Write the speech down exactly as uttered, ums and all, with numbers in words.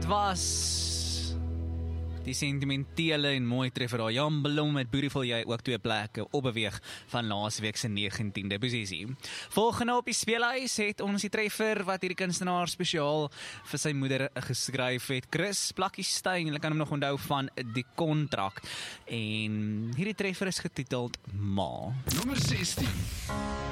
was die sentimentele en mooi treffer daar. Jan Blom met Beautiful Jy ook twee plekke opbeweeg van laasweek se negentiende posisie. Volgende op die speelhuis het ons die treffer wat hierdie kunstenaar spesiaal vir sy moeder geskryf het. Chris Plakkiestein, julle kan hom nog onthou van Die Kontrak. En hierdie treffer is getiteld Ma. Nommer sestien.